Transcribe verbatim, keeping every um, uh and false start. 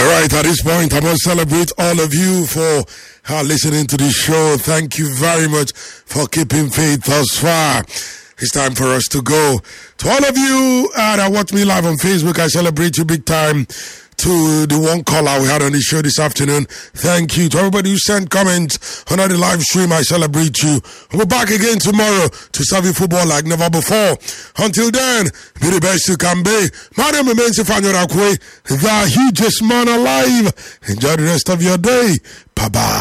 All right, at this point, I must celebrate all of you for uh, listening to this show. Thank you very much for keeping faith thus far. It's time for us to go. To all of you uh, that watch me live on Facebook, I celebrate you big time. To the one caller we had on the show this afternoon, thank you. To everybody who sent comments on the live stream, I celebrate you. We'll be back again tomorrow to serve you football like never before. Until then, be the best you can be. My name is Mensi Fanyorakwe, the hugest man alive. Enjoy the rest of your day. Bye-bye.